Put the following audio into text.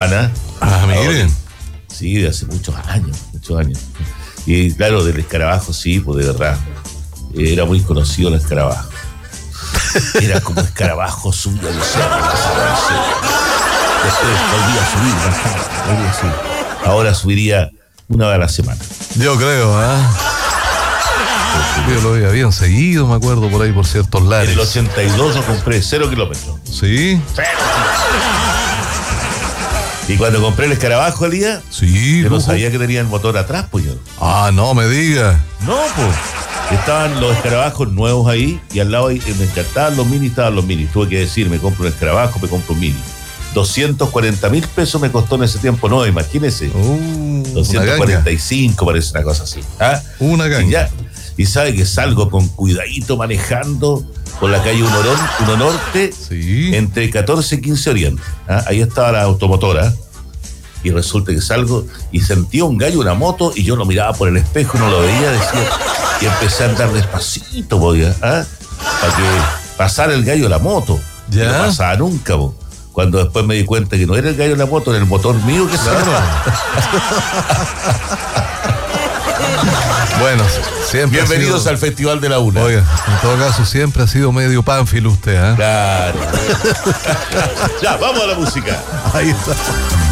alemana. Ah, miren. Sí, de hace muchos años. Y claro, del escarabajo, sí, pues de verdad. Era muy conocido el escarabajo. Era como escarabajo, subía al cerro. Después volvía a subir, bajaba, subir. Ahora subiría una vez a la semana. Yo creo, Yo lo veía bien seguido, me acuerdo, por ahí, por ciertos lares. En el 82 lo compré 0 kilómetros. ¿Sí? 0. Y cuando compré el escarabajo al día, sí, yo no sabía que tenía el motor atrás, pues yo. Ah, no me diga. No, pues. Estaban los escarabajos nuevos ahí y al lado me encantaban los minis, estaban los minis. Tuve que decir, me compro un escarabajo, me compro un mini. 240.000 pesos me costó en ese tiempo, no, imagínese. 245 parece una cosa así. Una ganga. Y sabe que salgo con cuidadito manejando por la calle 1 Norte, sí, entre 14 y 15 Oriente. Ahí estaba la automotora. Y resulta que salgo y sentía un gallo, una moto, y yo lo miraba por el espejo, no lo veía, decía, y empecé a andar despacito, para que pasara el gallo de la moto. ¿Ya? No pasaba nunca, cuando después me di cuenta que no era el gallo de la moto, era el motor mío que Bueno, siempre. Bienvenidos al Festival de la Una. Oiga, en todo caso, siempre ha sido medio pánfilo usted, Claro. Ya, vamos a la música. Ahí está.